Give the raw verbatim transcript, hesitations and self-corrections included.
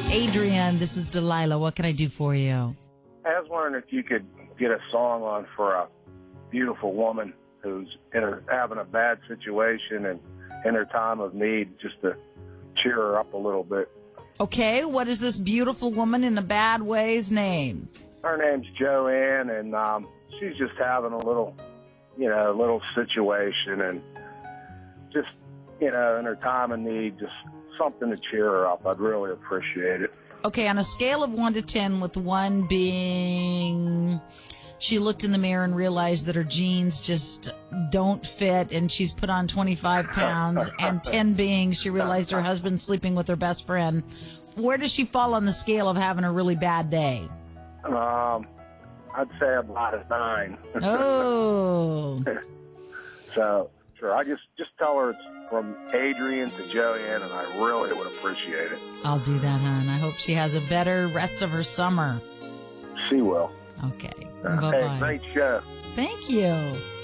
Adrian, this is Delilah. What can I do for you? I was wondering if you could get a song on for a beautiful woman who's in a, having a bad situation and in her time of need, just to cheer her up a little bit. Okay, what is this beautiful woman in a bad way's name? Her name's Joanne, and um, she's just having a little, you know, little situation, and just, you know, in her time of need, just something to cheer her up. I'd really appreciate it. Okay, on a scale of one to ten, with one being she looked in the mirror and realized that her jeans just don't fit and she's put on twenty-five pounds, and ten being she realized her husband's sleeping with her best friend, where does she fall on the scale of having a really bad day? Um, I'd say about a nine. Oh. So, sure, I just, just tell her it's from Adrian to Joanne, and I really would appreciate it. I'll do that, hon. I hope she has a better rest of her summer. She will. Okay. Uh, Bye-bye. hey, great show. Thank you.